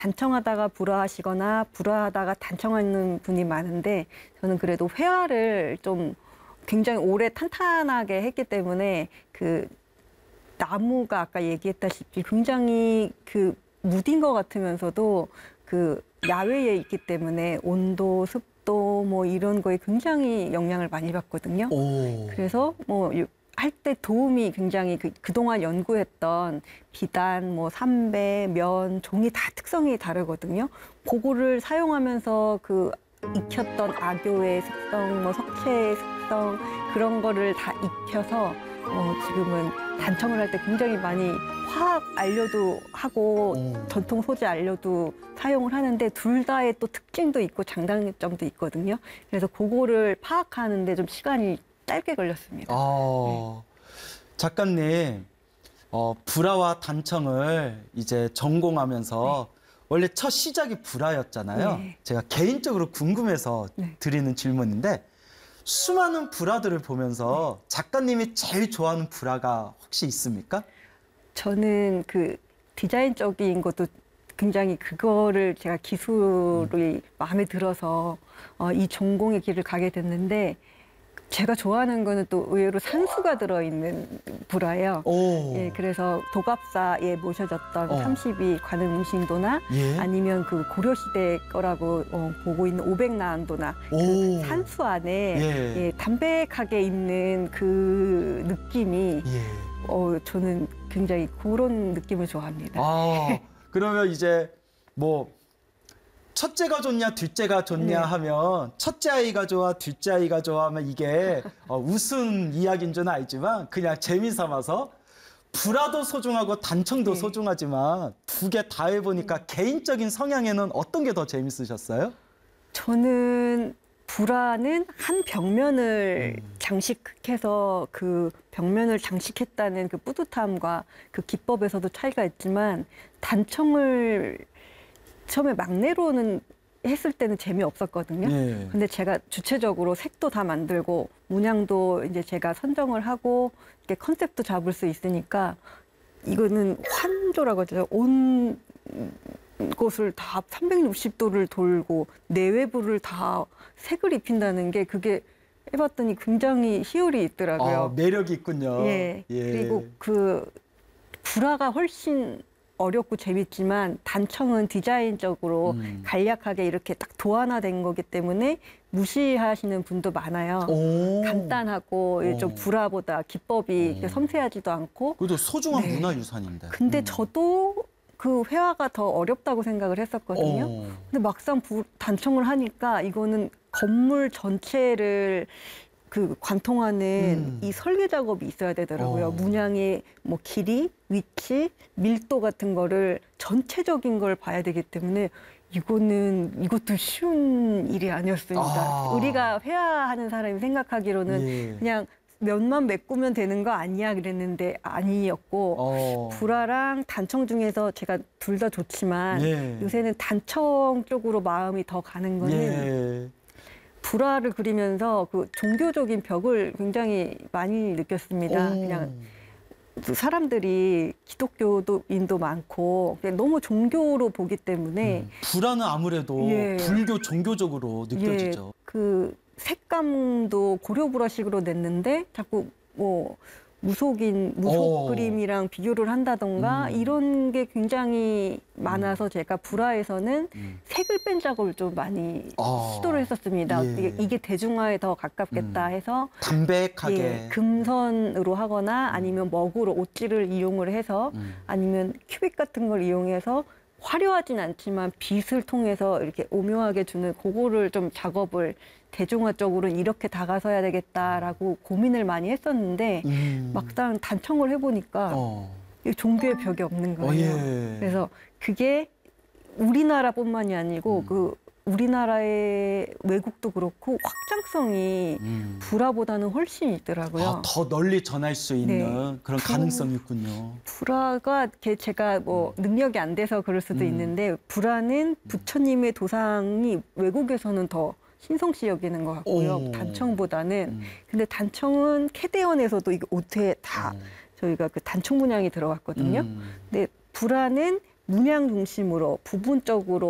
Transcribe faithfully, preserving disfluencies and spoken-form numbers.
단청하다가 불화하시거나 불화하다가 단청하는 분이 많은데 저는 그래도 회화를 좀 굉장히 오래 탄탄하게 했기 때문에 그 나무가 아까 얘기했다시피 굉장히 그 무딘 것 같으면서도 그 야외에 있기 때문에 온도, 습도 뭐 이런 거에 굉장히 영향을 많이 받거든요. 오. 그래서 뭐 할 때 도움이 굉장히 그, 그동안 연구했던 비단, 뭐 삼배, 면, 종이 다 특성이 다르거든요. 그거를 사용하면서 그 익혔던 악교의 특성, 뭐 석체의 특성 그런 거를 다 익혀서 어, 지금은 단청을 할 때 굉장히 많이 화학 안료도 하고 오. 전통 소재 안료도 사용을 하는데 둘 다의 또 특징도 있고 장단점도 있거든요. 그래서 그거를 파악하는데 좀 시간이 짧게 걸렸습니다. 아, 작가님, 어, 불화와 단청을 이제 전공하면서 네. 원래 첫 시작이 불화였잖아요. 네. 제가 개인적으로 궁금해서 네. 드리는 질문인데 수많은 불화들을 보면서 네. 작가님이 제일 좋아하는 불화가 혹시 있습니까? 저는 그 디자인적인 것도 굉장히 그거를 제가 기술이 음. 마음에 들어서 어, 이 전공의 길을 가게 됐는데 제가 좋아하는 거는 또 의외로 산수가 들어있는 불화예요. 예, 그래서 도갑사에 모셔졌던 어. 삼십이 관음응신도나 예? 아니면 그 고려시대 거라고 어, 보고 있는 오백나안도나 그 산수 안에 예. 예, 담백하게 있는 그 느낌이 예. 어, 저는 굉장히 그런 느낌을 좋아합니다. 아, 그러면 이제 뭐 첫째가 좋냐 둘째가 좋냐 네. 하면 첫째 아이가 좋아 둘째 아이가 좋아 하면 이게 어, 우스운 이야기인 줄 알지만 그냥 재미삼아서 불화도 소중하고 단청도 네. 소중하지만 두 개 다 해보니까 네. 개인적인 성향에는 어떤 게 더 재밌으셨어요? 저는 불화는 한 벽면을 음. 장식해서 그 벽면을 장식했다는 그 뿌듯함과 그 기법에서도 차이가 있지만 단청을 처음에 막내로는 했을 때는 재미없었거든요. 예. 근데 제가 주체적으로 색도 다 만들고 문양도 이제 제가 선정을 하고 이렇게 컨셉도 잡을 수 있으니까 이거는 환조라고 하죠. 온 곳을 다 삼백육십 도를 돌고 내외부를 다 색을 입힌다는 게 그게 해봤더니 굉장히 희열이 있더라고요. 아, 매력이 있군요. 예. 예. 그리고 그 불화가 훨씬 어렵고 재밌지만 단청은 디자인적으로 음. 간략하게 이렇게 딱 도안화된 거기 때문에 무시하시는 분도 많아요. 오. 간단하고 오. 좀 불화보다 기법이 오. 섬세하지도 않고. 그래도 소중한 네. 문화유산인데. 근데 음. 저도 그 회화가 더 어렵다고 생각을 했었거든요. 오. 근데 막상 부, 단청을 하니까 이거는 건물 전체를 그 관통하는 음. 이 설계 작업이 있어야 되더라고요. 어. 문양의 뭐 길이, 위치, 밀도 같은 거를 전체적인 걸 봐야 되기 때문에 이거는 이것도 쉬운 일이 아니었습니다. 아. 우리가 회화하는 사람이 생각하기로는 예. 그냥 면만 메꾸면 되는 거 아니야 그랬는데 아니었고 어. 불화랑 단청 중에서 제가 둘 다 좋지만 예. 요새는 단청 쪽으로 마음이 더 가는 거는 예. 불화를 그리면서 그 종교적인 벽을 굉장히 많이 느꼈습니다. 오. 그냥 사람들이 기독교인도 많고 너무 종교로 보기 때문에 음. 불화는 아무래도 예. 불교 종교적으로 느껴지죠. 예. 그 색감도 고려 불화식으로 냈는데 자꾸 뭐 무속인 무속 오. 그림이랑 비교를 한다던가 음. 이런 게 굉장히 많아서 제가 불화에서는 음. 색을 뺀 작업을 좀 많이 아. 시도를 했었습니다. 예. 이게, 이게 대중화에 더 가깝겠다 음. 해서 담백하게 예, 금선으로 하거나 아니면 먹으로 옷질을 이용을 해서 음. 아니면 큐빅 같은 걸 이용해서 화려하진 않지만 빛을 통해서 이렇게 오묘하게 주는 그거를 좀 작업을 대중화적으로는 이렇게 다가서야 되겠다라고 고민을 많이 했었는데 음. 막상 단청을 해보니까 어. 이 종교의 벽이 없는 거예요. 어, 예. 그래서 그게 우리나라뿐만이 아니고 음. 그 우리나라의 외국도 그렇고 확장성이 음. 불화보다는 훨씬 있더라고요. 아, 더 널리 전할 수 있는 네. 그런 부- 가능성이 있군요. 불화가 이렇게 제가 뭐 능력이 안 돼서 그럴 수도 음. 있는데 불화는 부처님의 도상이 외국에서는 더 신성시 여기는 것 같고요. 오. 단청보다는. 음. 근데 단청은 캐대원에서도 이게 옷에 다 어. 저희가 그 단청 문양이 들어갔거든요. 음. 근데 불화는 문양 중심으로 부분적으로